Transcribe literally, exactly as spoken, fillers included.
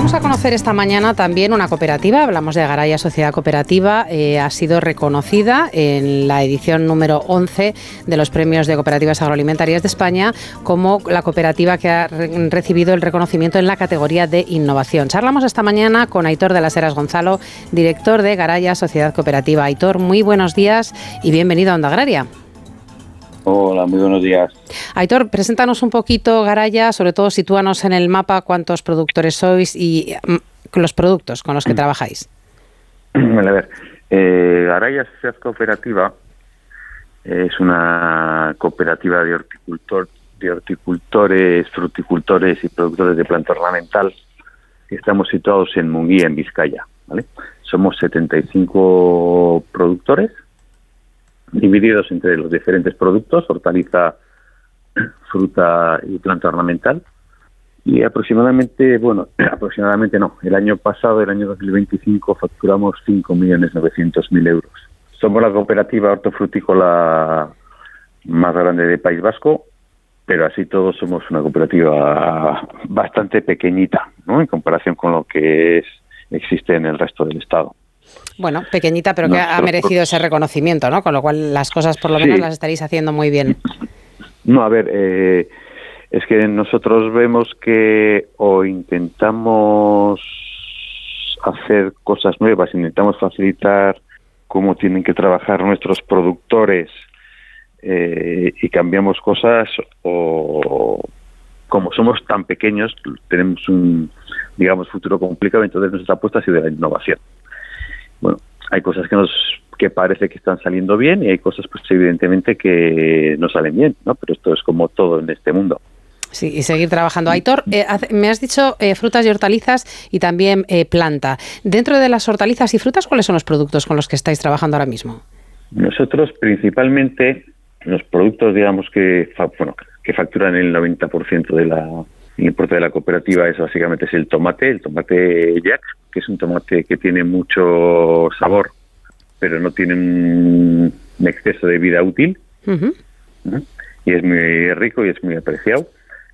Vamos a conocer esta mañana también una cooperativa. Hablamos de Garaya Sociedad Cooperativa. Eh, ha sido reconocida en la edición número once de los premios de cooperativas agroalimentarias de España como la cooperativa que ha re- recibido el reconocimiento en la categoría de innovación. Charlamos esta mañana con Aitor de las Heras Gonzalo, director de Garaya Sociedad Cooperativa. Aitor, muy buenos días y bienvenido a Onda Agraria. Hola, muy buenos días. Aitor, preséntanos un poquito Garaya, sobre todo sitúanos en el mapa cuántos productores sois y mm, los productos con los que trabajáis. Bueno, a ver, eh, Garaya Sociedad Cooperativa es una cooperativa de horticultor, de horticultores, fruticultores y productores de planta ornamental. Estamos situados en Munguía, en Vizcaya, ¿vale? Somos setenta y cinco productores, divididos entre los diferentes productos, hortaliza, fruta y planta ornamental. Y aproximadamente, bueno, aproximadamente no, el año pasado, el año dos mil veinticinco, facturamos cinco millones novecientos mil euros. Somos la cooperativa hortofrutícola más grande del País Vasco, pero así todos somos una cooperativa bastante pequeñita, ¿no?, en comparación con lo que es existe en el resto del Estado. Bueno, pequeñita, pero que Nosotros, ha merecido ese reconocimiento, ¿no? Con lo cual las cosas por lo menos sí. las estaréis haciendo muy bien. No, a ver, eh, es que nosotros vemos que o intentamos hacer cosas nuevas, intentamos facilitar cómo tienen que trabajar nuestros productores eh, y cambiamos cosas, o como somos tan pequeños tenemos un, digamos, futuro complicado, entonces nuestra apuesta ha sido la innovación. Bueno, hay cosas que nos que parece que están saliendo bien y hay cosas, pues evidentemente, que no salen bien, ¿no? Pero esto es como todo en este mundo. Sí, y seguir trabajando. Aitor, eh, me has dicho eh, frutas y hortalizas y también eh, planta. Dentro de las hortalizas y frutas, ¿cuáles son los productos con los que estáis trabajando ahora mismo? Nosotros, principalmente, los productos, digamos, que fa- bueno, que facturan el noventa por ciento de la el importe de la cooperativa, es básicamente es el tomate, el tomate Jack, que es un tomate que tiene mucho sabor, pero no tiene un exceso de vida útil. Uh-huh. ¿no? Y es muy rico y es muy apreciado.